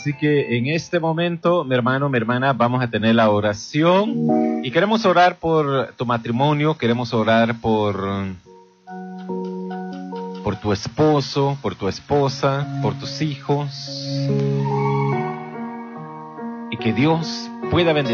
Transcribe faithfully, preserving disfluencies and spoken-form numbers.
Así que en este momento, mi hermano, mi hermana, vamos a tener la oración. Y queremos orar por tu matrimonio, queremos orar por, por tu esposo, por tu esposa, por tus hijos. Y que Dios pueda bendecir